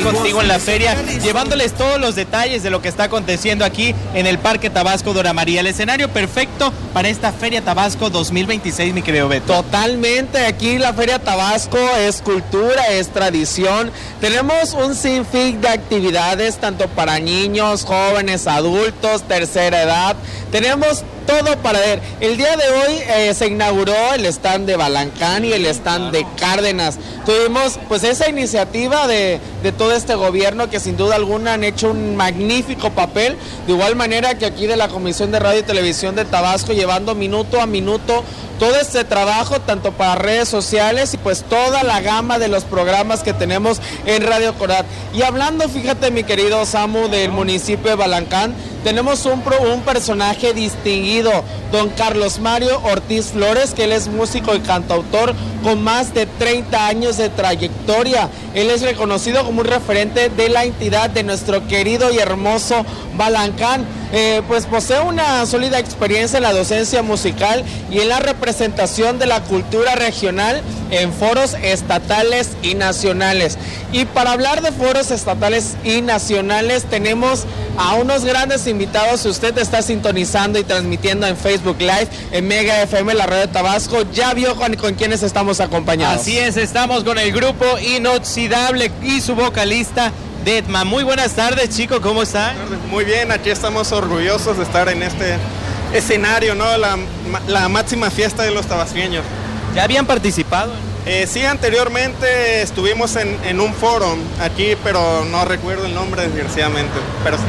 contigo en la feria, llevándoles todos los detalles de lo que está aconteciendo aquí en el Parque Tabasco Dora María. El escenario perfecto para esta Feria Tabasco 2026, mi querido Beto. Totalmente, aquí la Feria Tabasco es cultura, es tradición. Tenemos un sinfín de actividades, tanto para niños, jóvenes, adultos, tercera edad. Tenemos todo para ver. El día de hoy se inauguró el stand de Balancán y el stand de Cárdenas. Tuvimos pues esa iniciativa de todo este gobierno que sin duda alguna han hecho un magnífico papel, de igual manera que aquí de la Comisión de Radio y Televisión de Tabasco, llevando minuto a minuto todo este trabajo, tanto para redes sociales y pues toda la gama de los programas que tenemos en Radio Corat. Y hablando, fíjate mi querido Samu, del municipio de Balancán, tenemos un personaje distinguido, don Carlos Mario Ortiz Flores, que él es músico y cantautor con más de 30 años de trayectoria. Él es reconocido como un referente de la entidad de nuestro querido y hermoso Balancán. Pues posee una sólida experiencia en la docencia musical y en la representación de la cultura regional en foros estatales y nacionales. Y para hablar de foros estatales y nacionales tenemos a unos grandes invitados. Si usted está sintonizando y transmitiendo en Facebook Live, en Mega FM, la radio de Tabasco, ya vio con quienes estamos acompañados. Así es, estamos con el grupo Inoxidable y su vocalista Deadman. Muy buenas tardes, chicos, ¿cómo están? Muy bien, aquí estamos orgullosos de estar en este escenario, ¿no? La máxima fiesta de los tabasqueños. ¿Ya habían participado? Sí, anteriormente estuvimos en un foro aquí, pero no recuerdo el nombre desgraciadamente, pero sí.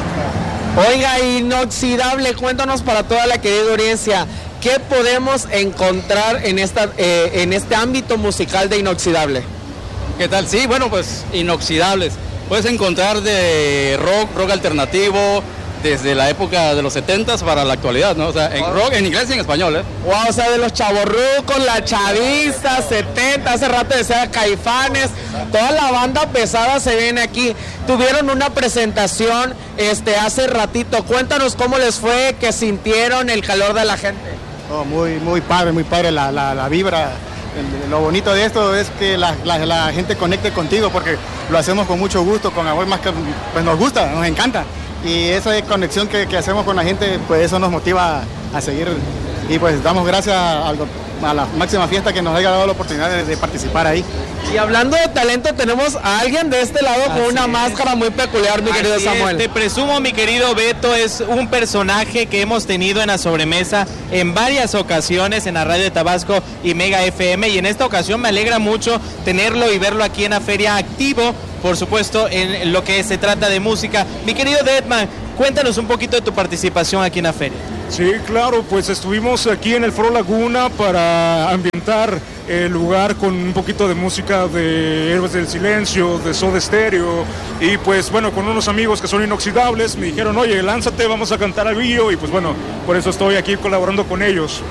Oiga, Inoxidable, cuéntanos para toda la querida audiencia, ¿qué podemos encontrar en este ámbito musical de Inoxidable? ¿Qué tal? Sí, bueno, pues Inoxidables. Puedes encontrar de rock alternativo, desde la época de los 70s para la actualidad, ¿no? O sea, en rock, en inglés y en español, ¿eh? Wow, o sea, de los chavorrucos, la chavista, 70, hace rato decía Caifanes, toda la banda pesada se viene aquí. Tuvieron una presentación hace ratito. Cuéntanos cómo les fue, qué sintieron, el calor de la gente. Oh, muy padre la vibra. Lo bonito de esto es que la gente conecte contigo, porque lo hacemos con mucho gusto, con amor, más que pues nos gusta, nos encanta. Y esa conexión que hacemos con la gente, pues eso nos motiva a seguir. Y pues damos gracias a la máxima fiesta que nos haya dado la oportunidad de participar ahí. Y hablando de talento, tenemos a alguien de este lado con una máscara muy peculiar, mi querido Samuel. Te presumo, mi querido Beto, es un personaje que hemos tenido en la sobremesa en varias ocasiones en la radio de Tabasco y Mega FM, y en esta ocasión me alegra mucho tenerlo y verlo aquí en la feria activo, por supuesto, en lo que se trata de música. Mi querido Deadman, cuéntanos un poquito de tu participación aquí en la feria. Sí, claro, pues estuvimos aquí en el Foro Laguna para ambientar el lugar con un poquito de música de Héroes del Silencio, de Soda Stereo, y pues bueno, con unos amigos que son Inoxidables, me dijeron, oye, lánzate, vamos a cantar al video, y pues bueno, por eso estoy aquí colaborando con ellos.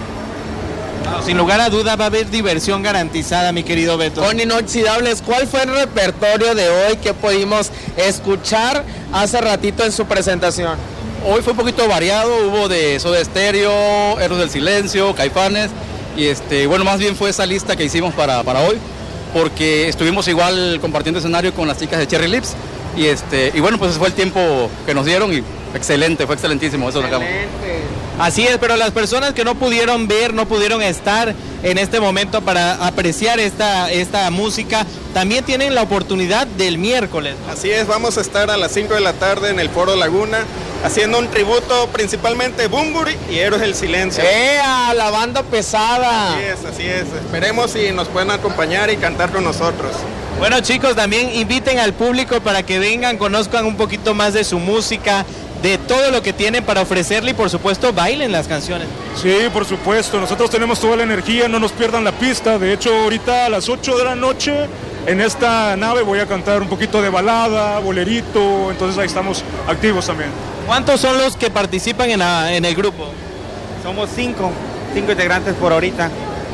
Sin lugar a duda va a haber diversión garantizada, mi querido Beto. Con Inoxidables, ¿cuál fue el repertorio de hoy que pudimos escuchar hace ratito en su presentación? Hoy fue un poquito variado, hubo de Soda Stereo, Héroes del Silencio, Caifanes, y bueno, más bien fue esa lista que hicimos para hoy, porque estuvimos igual compartiendo escenario con las chicas de Cherry Lips, y bueno, pues ese fue el tiempo que nos dieron, y excelente, fue excelentísimo, eso sacamos. Así es, pero las personas que no pudieron ver, no pudieron estar en este momento para apreciar esta música, también tienen la oportunidad del miércoles. Así es, vamos a estar a las 5 de la tarde en el Foro Laguna, haciendo un tributo principalmente Bumburi y Héroes del Silencio. ¡A la banda pesada! Así es. Esperemos si nos pueden acompañar y cantar con nosotros. Bueno, chicos, también inviten al público para que vengan, conozcan un poquito más de su música, de todo lo que tienen para ofrecerle, y por supuesto bailen las canciones. Sí, por supuesto, nosotros tenemos toda la energía, no nos pierdan la pista. De hecho, ahorita a las 8 de la noche en esta nave voy a cantar un poquito de balada, bolerito, entonces ahí estamos activos también. ¿Cuántos son los que participan en el grupo? Somos cinco integrantes por ahorita.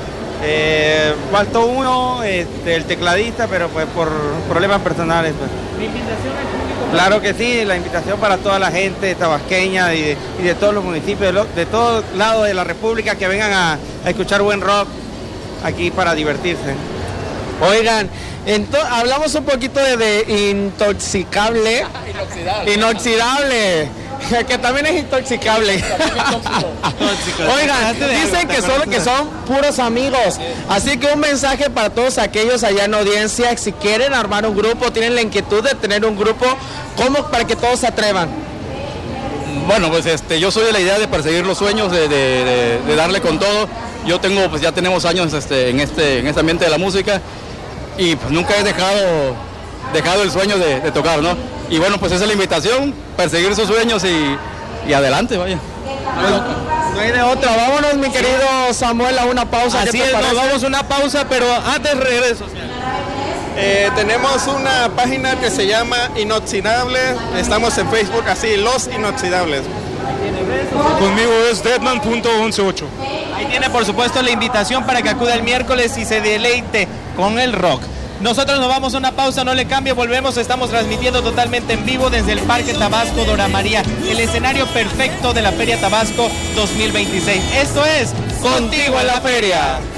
Faltó uno, el tecladista, pero pues por problemas personales. Pues. ¿Mi invitación al público? Claro que sí, la invitación para toda la gente tabasqueña y de todos los municipios, de todos lados de la República, que vengan a escuchar buen rock aquí para divertirse. Oigan, hablamos un poquito de intoxicable. Inoxidable. Que también es intoxicable. Oigan, dicen que son puros amigos. Así que un mensaje para todos aquellos allá en audiencia, si quieren armar un grupo, tienen la inquietud de tener un grupo, ¿cómo para que todos se atrevan? Bueno, pues yo soy de la idea de perseguir los sueños, de darle con todo. Yo tengo, pues ya tenemos años en este ambiente de la música y pues nunca he dejado el sueño de tocar, ¿no? Y bueno, pues esa es la invitación, perseguir sus sueños y adelante, vaya. No hay de otra. Vámonos, mi querido Samuel, a una pausa. Así es, nos vamos a una pausa, pero antes redes sociales. Tenemos una página que se llama Inoxidable, estamos en Facebook así, Los Inoxidables. Conmigo es deadman.118. Ahí tiene por supuesto la invitación para que acuda el miércoles y se deleite con el rock. Nosotros nos vamos a una pausa, no le cambie, volvemos, estamos transmitiendo totalmente en vivo desde el Parque Tabasco Dora María, el escenario perfecto de la Feria Tabasco 2026. Esto es Contigo en la Feria.